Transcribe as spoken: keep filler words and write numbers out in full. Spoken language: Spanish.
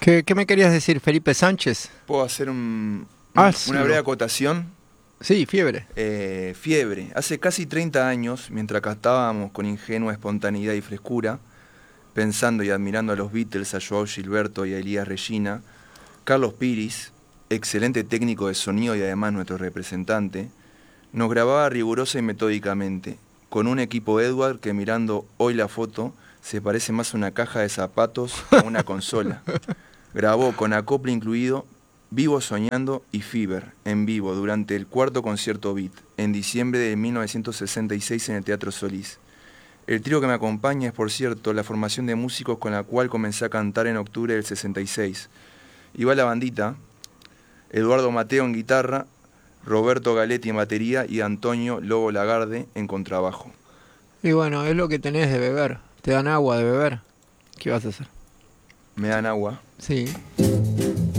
¿Qué, qué me querías decir, Felipe Sánchez? ¿Puedo hacer un, Ah, un- sí. una breve acotación? Sí, Fiebre. Eh, fiebre. Hace casi treinta años, mientras cantábamos con ingenua espontaneidad y frescura, pensando y admirando a los Beatles, a Joao Gilberto y a Elías Regina, Carlos Piris, excelente técnico de sonido y además nuestro representante, nos grababa rigurosa y metódicamente, con un equipo Edward que mirando hoy la foto se parece más a una caja de zapatos que a una consola. Grabó con acople incluido Vivo Soñando y Fever en vivo durante el cuarto concierto Beat en diciembre de mil novecientos sesenta y seis en el Teatro Solís. El trío que me acompaña es, por cierto, la formación de músicos con la cual comencé a cantar en octubre del sesenta y seis. Y va la bandita: Eduardo Mateo en guitarra, Roberto Galetti en batería y Antonio Lobo Lagarde en contrabajo. Y bueno, es lo que tenés de beber. Te dan agua de beber. ¿Qué vas a hacer? Me dan agua. Sí.